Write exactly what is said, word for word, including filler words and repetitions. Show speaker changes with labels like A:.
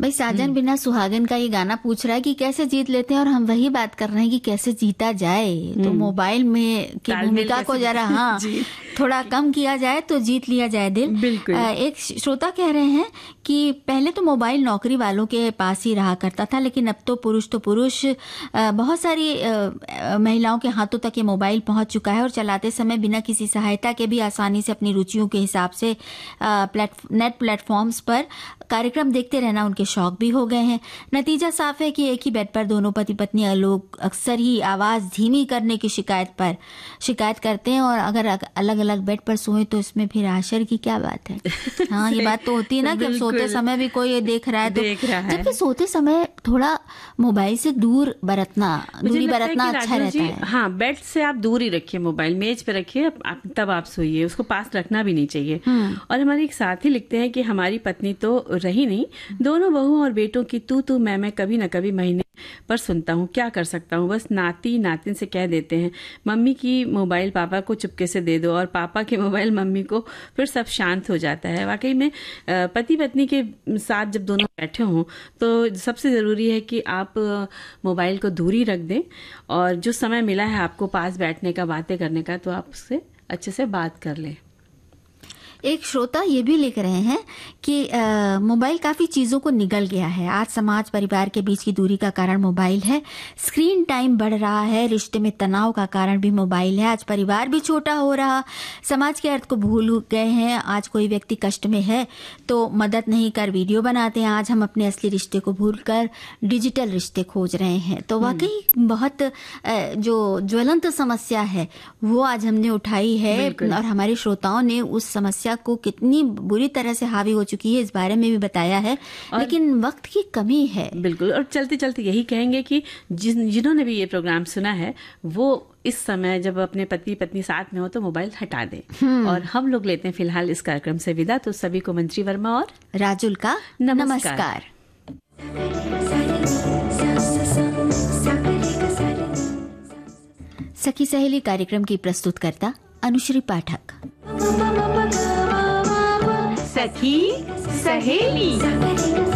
A: भाई साजन बिना सुहागन का ये गाना पूछ रहा है कि कैसे जीत लेते हैं, और हम वही बात कर रहे हैं कि कैसे जीता जाए। तो मोबाइल में की भूमिका को जरा हाँ थोड़ा कम किया जाए तो जीत लिया जाए दिल।
B: बिल्कुल।
A: एक श्रोता कह रहे हैं कि पहले तो मोबाइल नौकरी वालों के पास ही रहा करता था, लेकिन अब तो पुरुष तो पुरुष बहुत सारी महिलाओं के हाथों तक ये मोबाइल पहुंच चुका है, और चलाते समय बिना किसी सहायता के भी आसानी से अपनी रुचियों के हिसाब से प्लेट नेट प्लेटफॉर्म्स पर कार्यक्रम देखते रहना उनके शौक भी हो गए हैं। नतीजा साफ है कि एक ही बेड पर दोनों पति पत्नी लोग अक्सर ही आवाज धीमी करने की शिकायत पर शिकायत करते हैं, और अगर अलग अलग बेड पर सोए तो इसमें फिर आश्चर्य की क्या बात है। हाँ, ये बात तो होती है ना कि अब सोते समय भी कोई ये देख रहा है, तो जबकि सोते समय थोड़ा मोबाइल से दूर बरतना दूरी बरतना अच्छा रहता है।
B: हाँ, बेड से आप दूर ही रखिए, मोबाइल मेज पे रखिए, तब आप सोइए, उसको पास रखना भी नहीं चाहिए। और हमारे एक साथी लिखते हैं कि हमारी पत्नी तो रही नहीं, दोनों बहुओं और बेटों की तू तू मैं मैं कभी न कभी महीने पर सुनता हूँ, क्या कर सकता हूँ। बस नाती नातिन से कह देते हैं मम्मी की मोबाइल पापा को चुपके से दे दो, और पापा की मोबाइल मम्मी को, फिर सब शांत हो जाता है। वाकई में पति पत्नी के साथ जब दोनों बैठे हों तो सबसे ज़रूरी है कि आप मोबाइल को दूरी रख दें, और जो समय मिला है आपको पास बैठने का, बातें करने का, तो आप उससे अच्छे से बात कर लें।
A: एक श्रोता ये भी लिख रहे हैं कि मोबाइल काफी चीजों को निगल गया है। आज समाज परिवार के बीच की दूरी का कारण मोबाइल है, स्क्रीन टाइम बढ़ रहा है, रिश्ते में तनाव का कारण भी मोबाइल है। आज परिवार भी छोटा हो रहा, समाज के अर्थ को भूल गए हैं। आज कोई व्यक्ति कष्ट में है तो मदद नहीं कर वीडियो बनाते हैं। आज हम अपने असली रिश्ते को भूलकर डिजिटल रिश्ते खोज रहे हैं। तो वाकई बहुत जो ज्वलंत समस्या है वो आज हमने उठाई है, और हमारे श्रोताओं ने उस समस्या को कितनी बुरी तरह से हावी हो चुकी है इस बारे में भी बताया है, लेकिन वक्त की कमी है।
B: बिल्कुल। और चलते चलते यही कहेंगे कि जिन जिन्होंने भी ये प्रोग्राम सुना है वो इस समय जब अपने पति पत्नी साथ में हो तो मोबाइल हटा दें। और हम लोग लेते हैं फिलहाल इस कार्यक्रम से विदा। तो सभी को मंत्री वर्मा और
A: राजुल का नमस्कार, नमस्कार। सखी सहेली कार्यक्रम की प्रस्तुतकर्ता अनुश्री पाठक।
C: सखी सहेली।